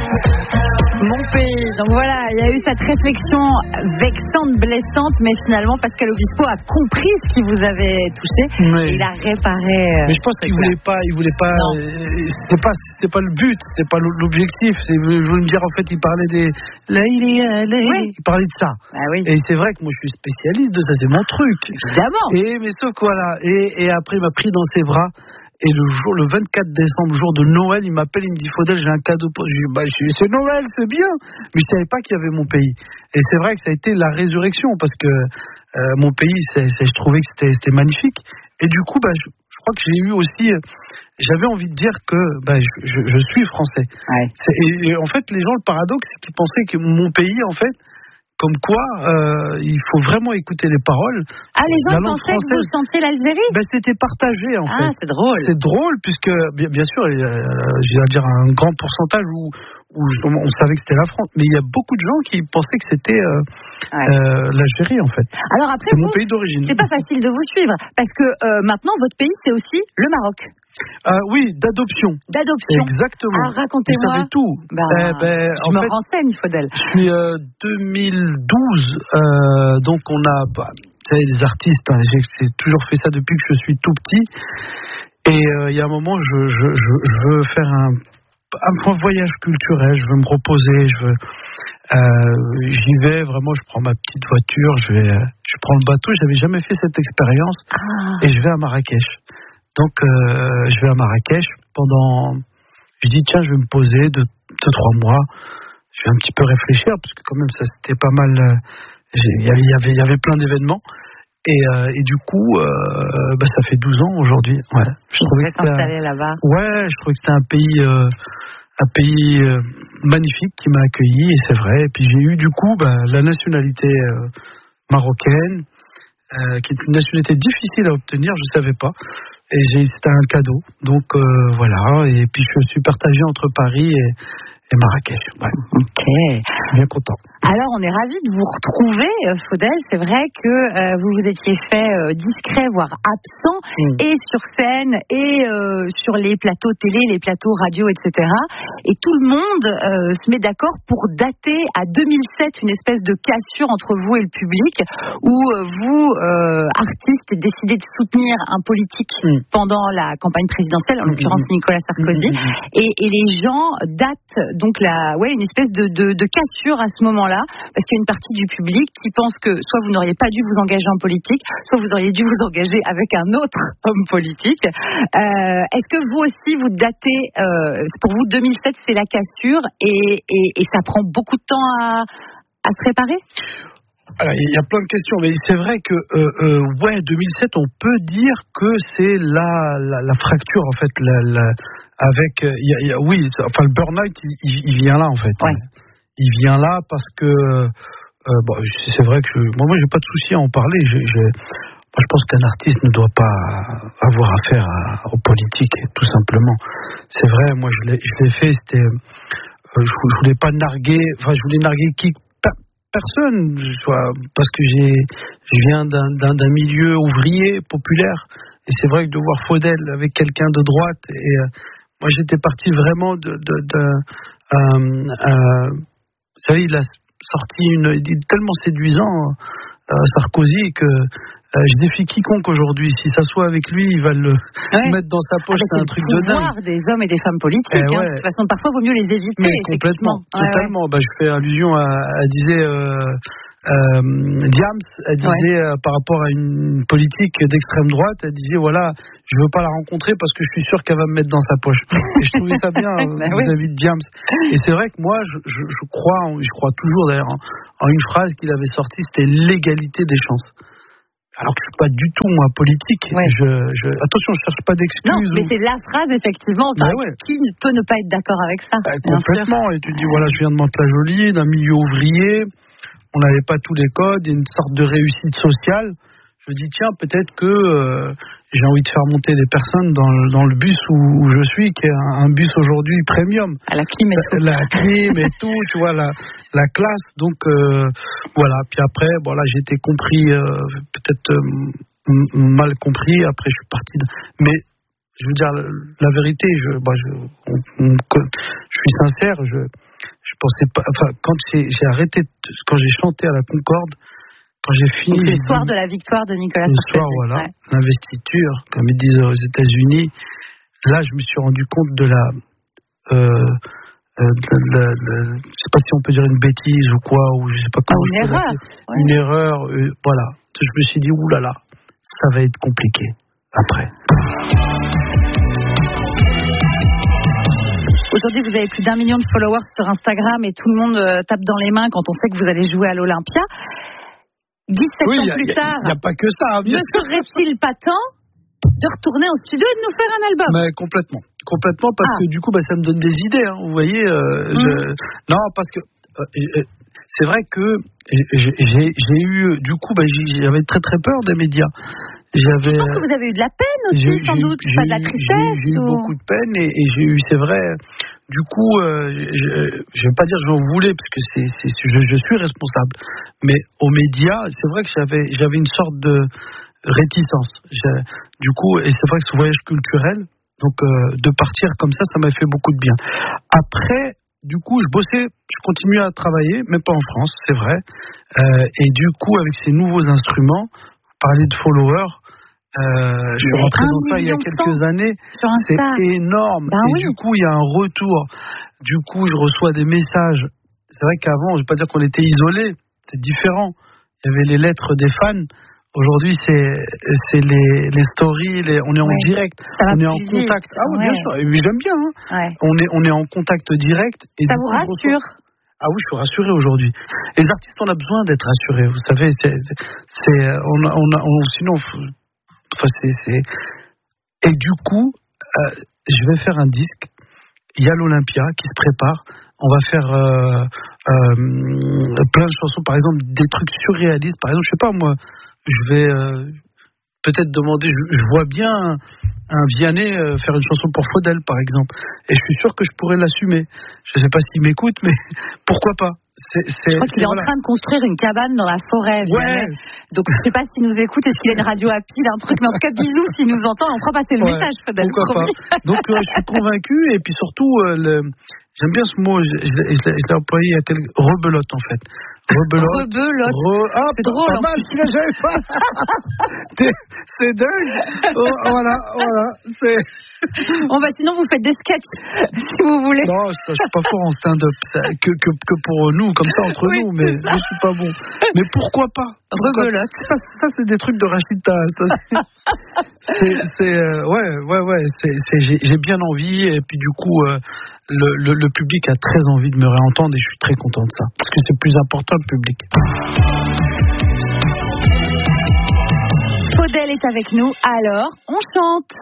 Mon pays. Donc voilà, il y a eu cette réflexion vexante, blessante, mais finalement Pascal Obispo a compris ce qui vous avait touché et il a réparé. Mais je pense qu'il voulait pas. C'est pas le but, c'est pas l'objectif. Je veux me dire, en fait, il parlait il parlait de ça. Ah oui. Et c'est vrai que moi je suis spécialiste de ça, c'est mon truc. Évidemment. Mais sauf que voilà. Et après il m'a pris dans ses bras. Et le 24 décembre, jour de Noël, il m'appelle, il me dit Faudel, j'ai un cadeau pour. Je dis c'est Noël, c'est bien. Mais je savais pas qu'il y avait mon pays. Et c'est vrai que ça a été la résurrection parce que mon pays, je trouvais que c'était magnifique. Et du coup, je crois que j'ai eu aussi. J'avais envie de dire que je suis français. Ouais. Et en fait, les gens, le paradoxe, c'est qu'ils pensaient que mon pays, en fait. Comme quoi, il faut vraiment écouter les paroles. Ah, les gens pensaient que vous chantiez l'Algérie ? C'était partagé, en fait. Ah, c'est drôle. C'est drôle, puisque, bien sûr, j'ai à dire un grand pourcentage où on savait que c'était la France. Mais il y a beaucoup de gens qui pensaient que c'était l'Algérie, en fait. Alors après, c'est mon pays d'origine. C'est pas facile de vous suivre, parce que maintenant, votre pays, c'est aussi le Maroc. Oui, d'adoption. D'adoption. Exactement. Alors, racontez-moi. Vous savez tout. Je me renseigne, Faudel. Je suis 2012, donc on a, vous savez, des artistes, j'ai toujours fait ça depuis que je suis tout petit. Et il y a un moment, je veux faire un voyage culturel, je veux me reposer, j'y vais vraiment, je prends ma petite voiture, je prends le bateau, j'avais jamais fait cette expérience, et je vais à Marrakech. Donc, je vais à Marrakech je dis tiens, je vais me poser 2-3 mois, je vais un petit peu réfléchir, parce que quand même, ça c'était pas mal, il y avait plein d'événements, et du coup, ça fait 12 ans aujourd'hui. Ouais, je trouvais que c'était installé là-bas. Ouais, je trouvais que c'était un pays magnifique qui m'a accueilli, et c'est vrai. Et puis j'ai eu du coup la nationalité marocaine, qui est une nationalité difficile à obtenir, je savais pas. Et c'était un cadeau. Donc voilà. Et puis je suis partagé entre Paris et Marrakech. Ouais. Ok. Je suis bien content. Alors, on est ravis de vous retrouver, Faudel. C'est vrai que vous vous étiez fait discret, voire absent, et sur scène, et sur les plateaux télé, les plateaux radio, etc. Et tout le monde se met d'accord pour dater à 2007 une espèce de cassure entre vous et le public, où vous, artistes, décidez de soutenir un politique pendant la campagne présidentielle, en l'occurrence Nicolas Sarkozy, et les gens datent donc une espèce de cassure à ce moment-là, parce qu'il y a une partie du public qui pense que soit vous n'auriez pas dû vous engager en politique, soit vous auriez dû vous engager avec un autre homme politique. Est-ce que vous aussi vous datez, pour vous 2007 c'est la cassure, et ça prend beaucoup de temps à se réparer? Alors, il y a plein de questions, mais c'est vrai que 2007, on peut dire que c'est la fracture, en fait, avec le burn-out, il vient là, en fait. Ouais. Il vient là parce que c'est vrai que moi j'ai pas de souci à en parler. Moi, je pense qu'un artiste ne doit pas avoir affaire aux politiques, tout simplement. C'est vrai, moi je l'ai fait. C'était, je voulais pas narguer. Enfin, je voulais narguer personne, parce que je viens d'un milieu ouvrier populaire. Et c'est vrai que de voir Faudel avec quelqu'un de droite, et moi j'étais parti vraiment vous savez, il a sorti il est tellement séduisant, Sarkozy, que je défie quiconque aujourd'hui. Si ça soit avec lui, il va le mettre dans sa poche. C'est un truc de dingue. Le pouvoir des hommes et des femmes politiques. De toute façon, parfois, il vaut mieux les éviter. Mais complètement, totalement. Je fais allusion à disait Diams, elle disait par rapport à une politique d'extrême droite, elle disait voilà, je veux pas la rencontrer parce que je suis sûr qu'elle va me mettre dans sa poche. Et je trouvais ça bien vis-à-vis de Diams. Et c'est vrai que moi, je crois toujours d'ailleurs en une phrase qu'il avait sortie, c'était l'égalité des chances. Alors que je suis pas du tout moi politique. Attention, je cherche pas d'excuses. Non, mais c'est la phrase effectivement. Qui peut ne pas être d'accord avec ça? Complètement. Et tu dis voilà, je viens de Mantes-la-Jolie, d'un milieu ouvrier. On n'avait pas tous les codes, il y a une sorte de réussite sociale. Je me dis tiens, peut-être que j'ai envie de faire monter des personnes dans le bus où je suis, qui est un bus aujourd'hui premium. À la clim et tout. La clim et tout, tu vois, la classe. Donc voilà. Puis après, j'ai été compris, peut-être mal compris. Après, je suis parti. Mais je veux dire la vérité. Je suis sincère. pensais pas. Enfin, quand j'ai arrêté, quand j'ai chanté à la Concorde, quand j'ai fini. C'est le soir de la victoire de Nicolas Sarkozy. Le soir, voilà, l'investiture, comme ils disent aux États-Unis. Là, je me suis rendu compte de la. Je sais pas si on peut dire une bêtise ou quoi, ou je sais pas comment. Une erreur. Une erreur, voilà. Je me suis dit, oulala, ça va être compliqué après. Aujourd'hui, vous avez plus d'1 million de followers sur Instagram et tout le monde tape dans les mains quand on sait que vous allez jouer à l'Olympia. 17 ans plus tard, il n'y a pas que ça. Ne serait-il pas temps de retourner au studio et de nous faire un album? Mais complètement, parce que du coup, ça me donne des idées. Hein, vous voyez, non, parce que c'est vrai que j'ai eu, du coup, j'avais très très peur des médias. Je pense que vous avez eu de la peine aussi, sans doute, pas de la tristesse. J'ai eu beaucoup de peine et j'ai eu, c'est vrai. Du coup, je vais pas dire que j'en voulais parce que je suis responsable. Mais aux médias, c'est vrai que j'avais une sorte de réticence. Du coup, et c'est vrai que ce voyage culturel, donc de partir comme ça m'a fait beaucoup de bien. Après, du coup, je continuais à travailler, même pas en France, c'est vrai. Et du coup, avec ces nouveaux instruments, parler de followers, je suis rentré dans ça il y a quelques années. C'est énorme. Et du coup, il y a un retour. Du coup, je reçois des messages. C'est vrai qu'avant, je ne vais pas dire qu'on était isolés, c'est différent. Il y avait les lettres des fans. Aujourd'hui, c'est les stories, on est en direct, on est en contact. Ah oui, bien sûr, et j'aime bien. Hein. On est en contact direct. Et ça vous rassure? Ah oui, je suis rassuré aujourd'hui. Les artistes, on a besoin d'être rassurés. Vous savez, sinon, et du coup, je vais faire un disque. Il y a l'Olympia qui se prépare. On va faire plein de chansons, par exemple des trucs surréalistes. Par exemple, je sais pas moi, je vais peut-être demander. Je vois bien un Vianney faire une chanson pour Faudel, par exemple. Et je suis sûr que je pourrais l'assumer. Je ne sais pas s'il m'écoute, mais pourquoi pas. Je crois qu'il est en train de construire une cabane dans la forêt. Ouais. Donc je ne sais pas s'il nous écoute, est-ce qu'il a une radio à pile, un truc, mais en tout cas bisous s'il nous entend, on fera passer le message, Faudel. Pourquoi pas. Donc je suis convaincu, et puis surtout, j'aime bien ce mot, je l'ai employé il y a rebelote en fait. Rebelote. C'est drôle. Pas mal, tu l'as jamais fait. C'est dingue. Voilà. Sinon vous faites des sketchs, si vous voulez. Non, je suis pas fort en stand-up, que pour nous, comme ça entre nous, mais je suis pas bon. Mais pourquoi pas? Rebelote. Ça c'est des trucs de Rachida. J'ai bien envie, et puis du coup, le public a très envie de me réentendre, et je suis très content de ça, parce que c'est plus important, le public. Faudel est avec nous, alors on chante.